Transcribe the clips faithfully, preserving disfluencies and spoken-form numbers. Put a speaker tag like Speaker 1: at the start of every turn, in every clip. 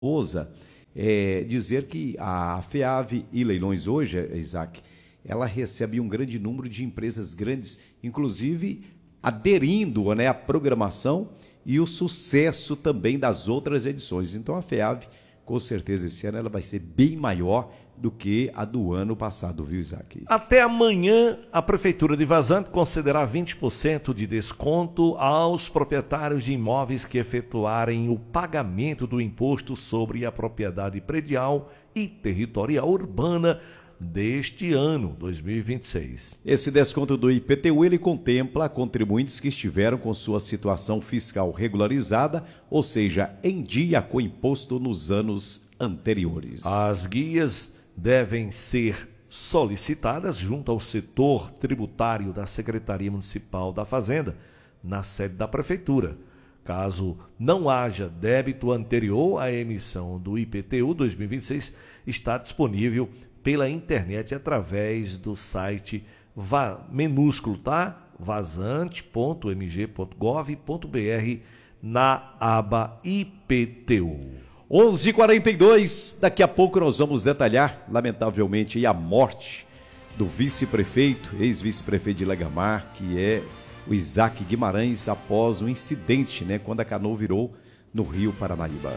Speaker 1: Ousa é, dizer que a FEAV e Leilões hoje, Isaac, ela recebe um grande número de empresas grandes, inclusive aderindo, né, à programação e o sucesso também das outras edições. Então a FEAV, com certeza, esse ano ela vai ser bem maior do que a do ano passado, viu, Isaac?
Speaker 2: Até amanhã, a Prefeitura de Vazante concederá vinte por cento de desconto aos proprietários de imóveis que efetuarem o pagamento do imposto sobre a propriedade predial e territorial urbana deste ano, dois mil e vinte e seis.
Speaker 1: Esse desconto do I P T U, ele contempla contribuintes que estiveram com sua situação fiscal regularizada, ou seja, em dia com imposto nos anos anteriores.
Speaker 2: As guias devem ser solicitadas junto ao setor tributário da Secretaria Municipal da Fazenda, na sede da Prefeitura. Caso não haja débito anterior à emissão do I P T U dois mil e vinte e seis, está disponível pela internet através do site va, minúsculo, tá? vazante ponto m g ponto gov ponto b r na aba I P T U.
Speaker 1: onze e quarenta e dois, daqui a pouco nós vamos detalhar, lamentavelmente, a morte do vice-prefeito, ex-vice-prefeito de Lagamar, que é o Isaac Guimarães, após um incidente, né, quando a canoa virou no Rio Paranaíba.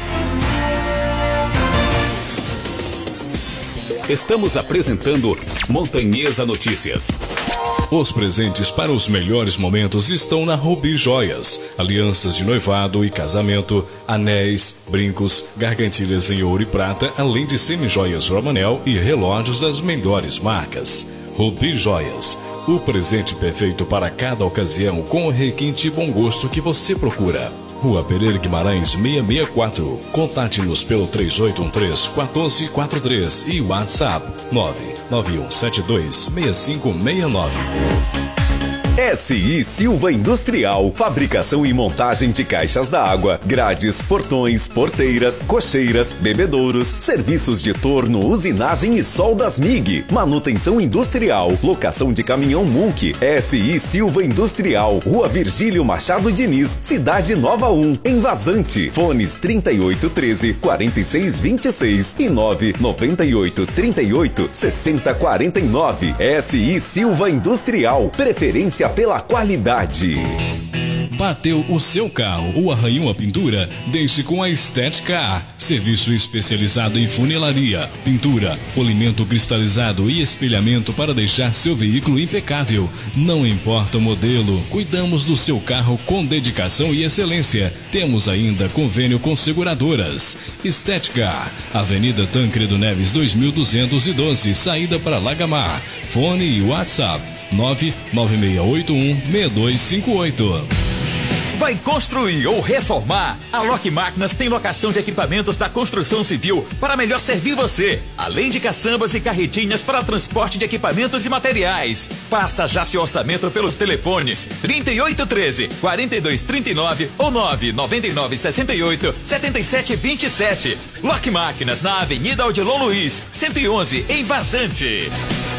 Speaker 3: Estamos apresentando Montanhesa Notícias.
Speaker 4: Os presentes para os melhores momentos estão na Rubi Joias. Alianças de noivado e casamento, anéis, brincos, gargantilhas em ouro e prata, além de semijoias Romanel e relógios das melhores marcas. Rubi Joias, o presente perfeito para cada ocasião com o requinte e bom gosto que você procura. Rua Pereira Guimarães seiscentos e sessenta e quatro. Contate-nos pelo três oito um três, um quatro quatro três e WhatsApp nove nove um sete dois, seis cinco seis nove.
Speaker 5: S I Silva Industrial, fabricação e montagem de caixas d'água, grades, portões, porteiras, cocheiras, bebedouros, serviços de torno, usinagem e soldas M I G, manutenção industrial, locação de caminhão Munk. S I Silva Industrial, Rua Virgílio Machado Diniz, Cidade Nova um, em Vazante. Fones trinta e oito treze, quarenta e seis vinte e seis e nove noventa e oito trinta e oito sessenta quarenta e nove. S I Silva Industrial, preferência pela qualidade.
Speaker 4: Bateu o seu carro ou arranhou a pintura? Deixe com a Estética. Serviço especializado em funilaria, pintura, polimento cristalizado e espelhamento para deixar seu veículo impecável. Não importa o modelo, cuidamos do seu carro com dedicação e excelência. Temos ainda convênio com seguradoras. Estética, Avenida Tancredo Neves dois mil duzentos e doze, saída para Lagamar. Fone e WhatsApp nove nove seis oito um seis dois cinco oito.
Speaker 6: Vai construir ou reformar? A Lock Máquinas tem locação de equipamentos da construção civil para melhor servir você, além de caçambas e carretinhas para transporte de equipamentos e materiais. Faça já seu orçamento pelos telefones trinta e oito treze, quarenta e dois trinta e nove ou nove nove nove sessenta e oito, setenta e sete vinte e sete. Lock Máquinas na Avenida Odilon Luiz, cento e onze, em Vazante.